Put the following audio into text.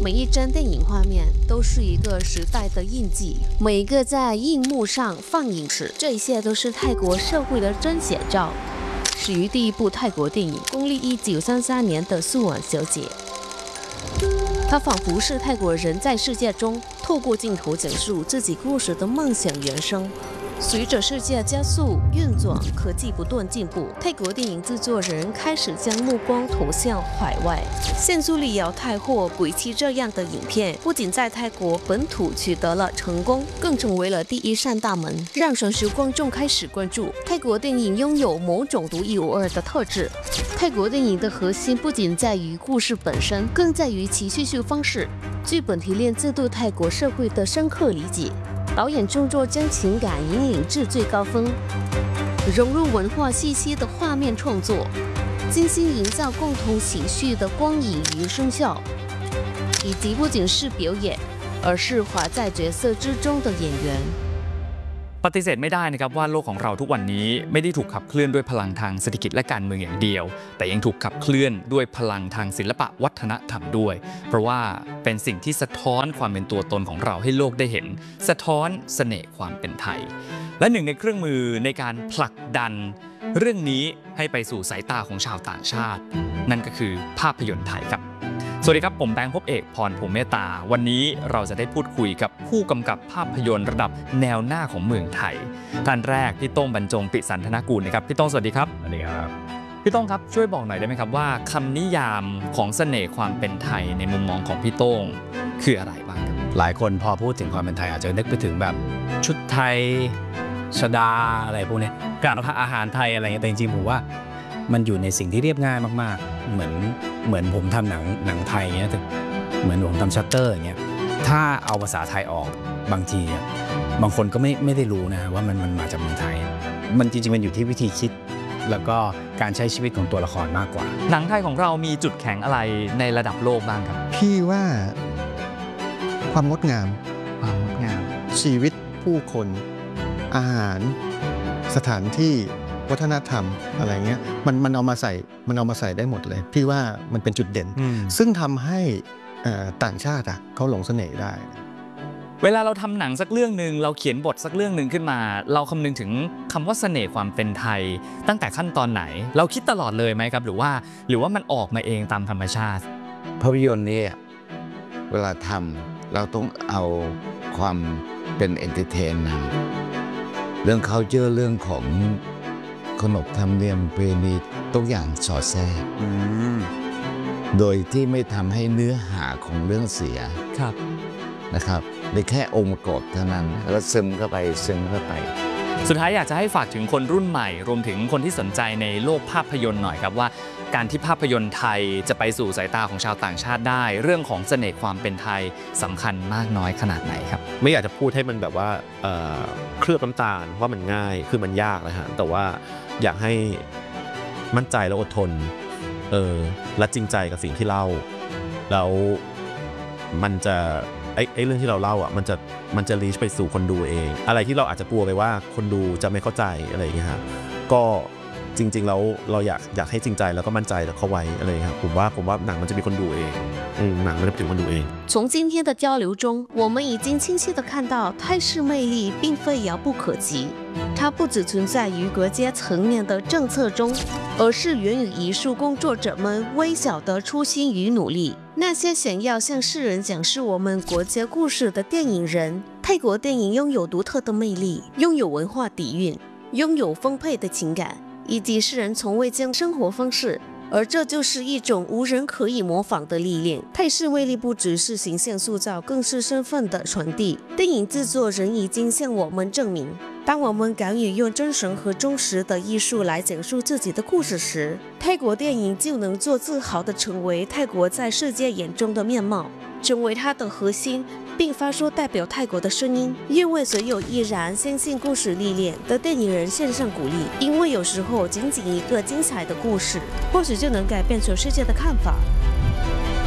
每一帧电影画面都是一个时代的印记，每一个在荧幕上放映时，这些都是泰国社会的真写照。始于第一部泰国电影，公历1933年的《素婉小姐》，她仿佛是泰国人在世界中透过镜头讲述自己故事的梦想原声。随着世界加速运转，科技不断进步，泰国电影制作人开始将目光投向海外。像《朱莉瑶太或鬼妻》这样的影片，不仅在泰国本土取得了成功，更成为了第一扇大门，让全球观众开始关注泰国电影拥有某种独一无二的特质。泰国电影的核心不仅在于故事本身，更在于其叙述方式、剧本提炼自对泰国社会的深刻理解。导演创作将情感引领至最高峰，融入文化气息的画面创作，精心营造共同情绪的光影与声效，以及不仅是表演，而是活在角色之中的演员。 ปฏิเสธไม่ได้นะครับว่าโลกของเราทุกวันนี้ไม่ได้ถูกขับเคลื่อนด้วยพลังทางเศรษฐกิจและการเมืองอย่างเดียวแต่ยังถูกขับเคลื่อนด้วยพลังทางศิลปะวัฒนธรรมด้วยเพราะว่าเป็นสิ่งที่สะท้อนความเป็นตัวตนของเราให้โลกได้เห็นสะท้อนเสน่ห์ความเป็นไทยและหนึ่งในเครื่องมือในการผลักดันเรื่องนี้ให้ไปสู่สายตาของชาวต่างชาตินั่นก็คือภาพยนตร์ไทยครับสวัสดีครับผมแบงค์ภพเอกพรพงษ์เมตตาวันนี้เราจะได้พูดคุยกับผู้กำกับภาพยนตร์ระดับแนวหน้าของเมืองไทยท่านแรกพี่โต้งบรรจงปิสันธนกูลนะครับพี่โต้งสวัสดีครับสวัสดีครับพี่โต้งครับช่วยบอกหน่อยได้ไหมครับว่าคำนิยามของเสน่ห์ความเป็นไทยในมุมมองของพี่โต้งคืออะไรบ้างครับหลายคนพอพูดถึงความเป็นไทยอาจจะนึกไปถึงแบบชุดไทยชดาอะไรพวกนี้การอาหารไทยอะไรเงี้ยแต่จริงๆผมว่ามันอยู่ในสิ่งที่เรียบง่ายมากๆเหมือนผมทำหนังไทยเงี้ยเหมือนผมทำชัตเตอร์อย่างเงี้ยถ้าเอาภาษาไทยออกบางทีบางคนก็ไม่ได้รู้นะว่ามันมาจากเมืองไทยมันจริงๆมันอยู่ที่วิธีคิดแล้วก็การใช้ชีวิตของตัวละครมากกว่าหนังไทยของเรามีจุดแข็งอะไรในระดับโลกบ้างครับพี่ว่าความงดงามชีวิตผู้คนอาหารสถานที่วัฒนธรรมอะไรเงี้ยมันเอามาใส่ได้หมดเลยพี่ว่ามันเป็นจุดเด่นซึ่งทำให้ต่างชาติเขาหลงเสน่ห์ได้เวลาเราทำหนังสักเรื่องหนึ่งเราเขียนบทสักเรื่องหนึ่งขึ้นมาเราคำนึงถึงคำว่าเสน่ห์ความเป็นไทยตั้งแต่ขั้นตอนไหนเราคิดตลอดเลยไหมครับหรือว่ามันออกมาเองตามธรรมชาติภาพยนตร์นี่เวลาทำเราต้องเอาความเป็นเอนเตอร์เทนนำเรื่อง culture เรื่องของขนบธรรมเนียมประเพณีทุกอย่างสอดแทรกโดยที่ไม่ทำให้เนื้อหาของเรื่องเสียนะครับในแค่องค์ประกอบเท่านั้นแล้วซึมเข้าไปสุดท้ายอยากจะให้ฝากถึงคนรุ่นใหม่รวมถึงคนที่สนใจในโลกภาพยนตร์หน่อยครับว่าการที่ภาพยนตร์ไทยจะไปสู่สายตาของชาวต่างชาติได้เรื่องของเสน่ห์ความเป็นไทยสำคัญมากน้อยขนาดไหนครับไม่อยากจะพูดให้มันแบบว่าเคลือบน้ำตาลว่ามันง่ายคือมันยากนะฮะแต่ว่าอยากให้มั่นใจและอดทนและจริงใจกับสิ่งที่เล่าแล้วมันจะไอ้เรื่องที่เราเล่ามันจะรีชไปสู่คนดูเองอะไรที่เราอาจจะกลัวไปว่าคนดูจะไม่เข้าใจอะไรอย่างเงี้ยฮะก็จริงๆแล้วเราอยากให้จริงใจแล้วก็มั่นใจแล้วเข้าไว้อะไรครับผมว่าหนังมันจะมีคนดูเองหนังมันจะถึงคนดูเอง从今天的交流中我们已经清晰地看到泰式魅力并非遥不可及它不只存在于国家层面的政策中而是源于艺术工作者们微小的初心与努力那些想要向世人讲述我们国家故事的电影人泰国电影拥有独特的魅力拥有文化底蕴拥有丰沛的情感以及世人从未将生活方式而这就是一种无人可以模仿的历练泰式魅力不只是形象塑造更是身份的传递电影制作人已经向我们证明当我们敢于用真诚和忠实的艺术来讲述自己的故事时泰国电影就能做自豪地成为泰国在世界眼中的面貌成为它的核心并发出代表泰国的声音愿为所有依然相信故事历练的电影人献上鼓励因为有时候仅仅一个精彩的故事或许就能改变全世界的看法